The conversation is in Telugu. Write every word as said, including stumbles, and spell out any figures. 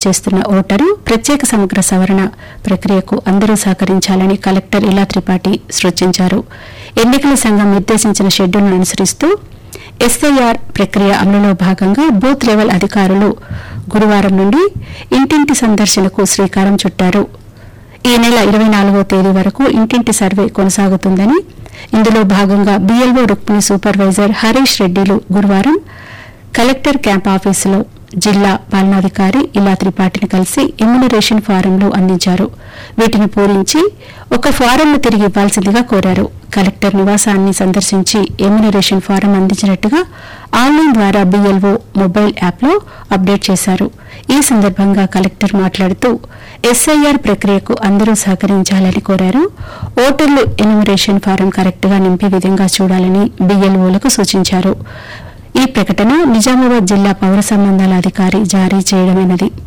చేస్తున్న ఓటరు ప్రత్యేక సమగ్ర సవరణ ప్రక్రియకు అందరూ సహకరించాలని కలెక్టర్ ఇలా త్రిపాఠి సూచించారు. ఎన్నికల సంఘం నిర్దేశించిన షెడ్యూల్ను అనుసరిస్తూ ఎస్ఐఆర్ ప్రక్రియ అమలులో భాగంగా బూత్ లెవెల్ అధికారులు గురువారం నుండి ఇంటింటి సందర్శనకు శ్రీకారం చుట్టారు. ఈ నెల ఇరవై నాలుగో తేదీ వరకు ఇంటింటి సర్వే కొనసాగుతుందని, ఇందులో భాగంగా బీఎల్ఓ రుక్మిణి సూపర్వైజర్ హరీష్ రెడ్డిలు గురువారం కలెక్టర్ క్యాంప్ ఆఫీసులో జిల్లా పాలనాధికారి ఇలా త్రిపాఠిని కలిసి ఎమ్యునరేషన్ ఫారంలు అందించారు. వీటిని పూరించి ఒక ఫారంను తిరిగి ఇవ్వాల్సిందిగా కోరారు. కలెక్టర్ నివాసాన్ని సందర్శించి ఎమ్యునరేషన్ ఫారం అందించినట్టుగా ఆన్లైన్ ద్వారా బీఎల్ఓ మొబైల్ యాప్లో అప్డేట్ చేశారు. ఈ సందర్భంగా కలెక్టర్ మాట్లాడుతూ ఎస్ఐఆర్ ప్రక్రియకు అందరూ సహకరించాలని కోరారు. ఓటర్లు ఎన్యుమరేషన్ ఫారం కరెక్ట్గా నింపే విధంగా చూడాలని బీఎల్ఓలకు సూచించారు. ఈ ప్రకటన నిజామాబాద్ జిల్లా పౌర సంబంధాల అధికారి జారీ చేయడమైనది.